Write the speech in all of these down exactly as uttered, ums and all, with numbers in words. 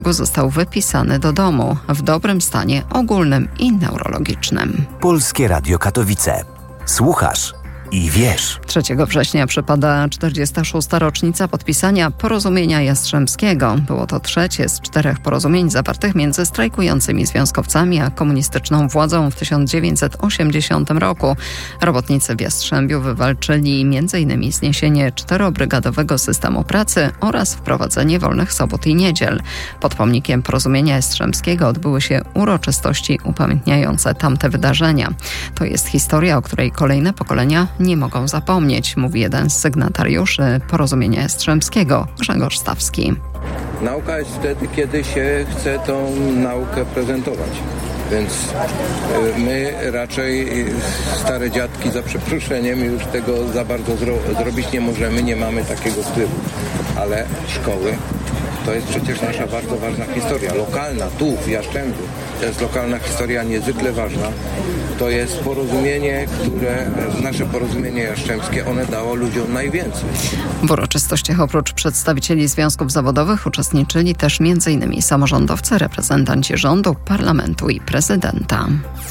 Został wypisany do domu w dobrym stanie ogólnym i neurologicznym. Polskie Radio Katowice. Słuchasz i wiesz. trzeciego września przypada czterdziesta szósta rocznica podpisania Porozumienia Jastrzębskiego. Było to trzecie z czterech porozumień zawartych między strajkującymi związkowcami a komunistyczną władzą w tysiąc dziewięćset osiemdziesiątym roku. Robotnicy w Jastrzębiu wywalczyli między innymi zniesienie czterobrygadowego systemu pracy oraz wprowadzenie wolnych sobot i niedziel. Pod pomnikiem Porozumienia Jastrzębskiego odbyły się uroczystości upamiętniające tamte wydarzenia. To jest historia, o której kolejne pokolenia nie mogą zapomnieć, mówi jeden z sygnatariuszy Porozumienia Jastrzębskiego, Grzegorz Stawski. Nauka jest wtedy, kiedy się chce tą naukę prezentować. Więc my raczej, stare dziadki za przeproszeniem, już tego za bardzo zro- zrobić nie możemy, nie mamy takiego wpływu. Ale szkoły to jest przecież nasza bardzo ważna historia, lokalna, tu w Jastrzębiu. To jest lokalna historia niezwykle ważna. To jest porozumienie, które, nasze porozumienie jastrzębskie, one dało ludziom najwięcej. W uroczystościach oprócz przedstawicieli związków zawodowych uczestniczyli też między innymi samorządowcy, reprezentanci rządu, parlamentu i prezydenta.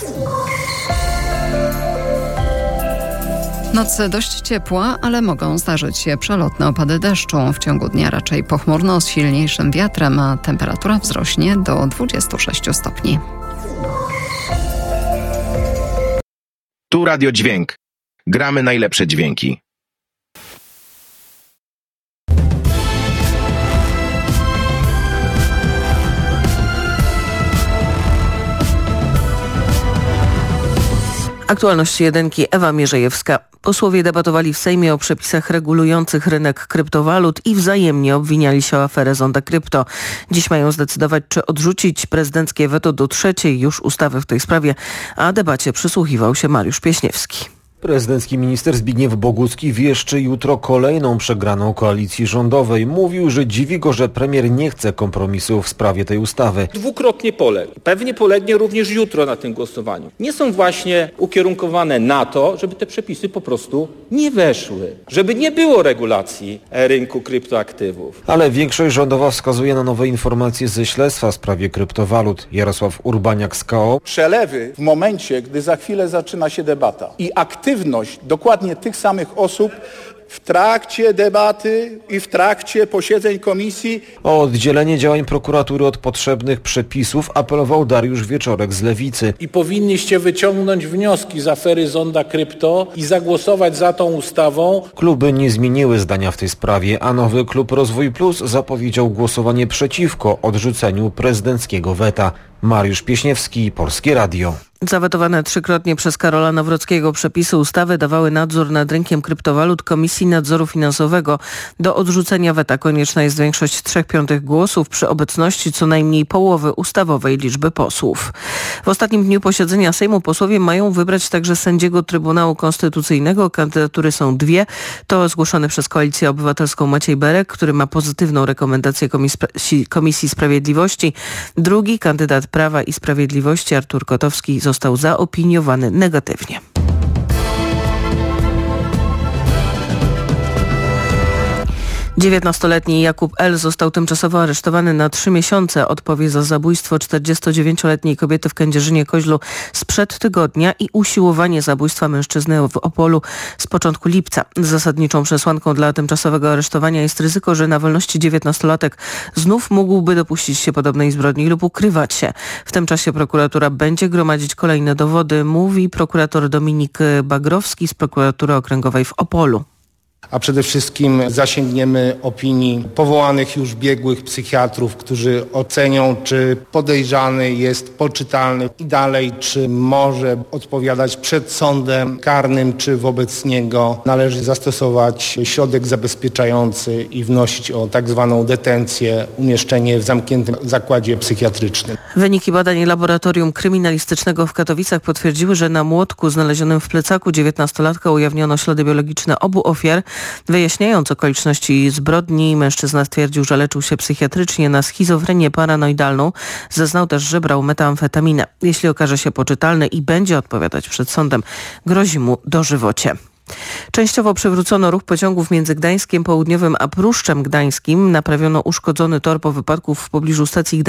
Noc dość ciepła, ale mogą zdarzyć się przelotne opady deszczu. W ciągu dnia raczej pochmurno z silniejszym wiatrem, a temperatura wzrośnie do dwudziestu sześciu stopni. Tu Radio Dźwięk. Gramy najlepsze dźwięki. Aktualności jedynki, Ewa Mierzejewska. Posłowie debatowali w Sejmie o przepisach regulujących rynek kryptowalut i wzajemnie obwiniali się o aferę Zonda Krypto. Dziś mają zdecydować, czy odrzucić prezydenckie weto do trzeciej już ustawy w tej sprawie, a debacie przysłuchiwał się Mariusz Pieśniewski. Prezydencki minister Zbigniew Bogucki wieszczy jutro kolejną przegraną koalicji rządowej. Mówił, że dziwi go, że premier nie chce kompromisu w sprawie tej ustawy. Dwukrotnie poległ. Pewnie polegnie również jutro na tym głosowaniu. Nie są właśnie ukierunkowane na to, żeby te przepisy po prostu nie weszły. Żeby nie było regulacji rynku kryptoaktywów. Ale większość rządowa wskazuje na nowe informacje ze śledztwa w sprawie kryptowalut. Jarosław Urbaniak z K O. Przelewy w momencie, gdy za chwilę zaczyna się debata i aktywność dokładnie tych samych osób w trakcie debaty i w trakcie posiedzeń komisji. O oddzielenie działań prokuratury od potrzebnych przepisów apelował Dariusz Wieczorek z Lewicy. I powinniście wyciągnąć wnioski z afery Zonda Krypto i zagłosować za tą ustawą. Kluby nie zmieniły zdania w tej sprawie, a nowy klub Rozwój Plus zapowiedział głosowanie przeciwko odrzuceniu prezydenckiego weta. Mariusz Pieśniewski, Polskie Radio. Zawetowane trzykrotnie przez Karola Nawrockiego przepisy ustawy dawały nadzór nad rynkiem kryptowalut Komisji Nadzoru Finansowego. Do odrzucenia weta konieczna jest większość trzech piątych głosów przy obecności co najmniej połowy ustawowej liczby posłów. W ostatnim dniu posiedzenia Sejmu posłowie mają wybrać także sędziego Trybunału Konstytucyjnego. Kandydatury są dwie. To zgłoszony przez Koalicję Obywatelską Maciej Berek, który ma pozytywną rekomendację Komisji, Komisji Sprawiedliwości. Drugi kandydat Prawa i Sprawiedliwości Artur Kotowski został zaopiniowany negatywnie. dziewiętnastoletni Jakub L. został tymczasowo aresztowany na trzy miesiące. Odpowie za zabójstwo czterdziestodziewięcioletniej kobiety w Kędzierzynie-Koźlu sprzed tygodnia i usiłowanie zabójstwa mężczyzny w Opolu z początku lipca. Zasadniczą przesłanką dla tymczasowego aresztowania jest ryzyko, że na wolności dziewiętnastolatek znów mógłby dopuścić się podobnej zbrodni lub ukrywać się. W tym czasie prokuratura będzie gromadzić kolejne dowody, mówi prokurator Dominik Bagrowski z prokuratury okręgowej w Opolu. A przede wszystkim zasięgniemy opinii powołanych już biegłych psychiatrów, którzy ocenią, czy podejrzany jest poczytalny i dalej, czy może odpowiadać przed sądem karnym, czy wobec niego należy zastosować środek zabezpieczający i wnosić o tak zwaną detencję, umieszczenie w zamkniętym zakładzie psychiatrycznym. Wyniki badań laboratorium kryminalistycznego w Katowicach potwierdziły, że na młotku znalezionym w plecaku dziewiętnastolatka ujawniono ślady biologiczne obu ofiar. Wyjaśniając okoliczności zbrodni, mężczyzna stwierdził, że leczył się psychiatrycznie na schizofrenię paranoidalną. Zeznał też, że brał metamfetaminę. Jeśli okaże się poczytalny i będzie odpowiadać przed sądem, grozi mu dożywocie. Częściowo przywrócono ruch pociągów między Gdańskiem Południowym a Pruszczem Gdańskim. Naprawiono uszkodzony tor po wypadku w pobliżu stacji Gdańskiej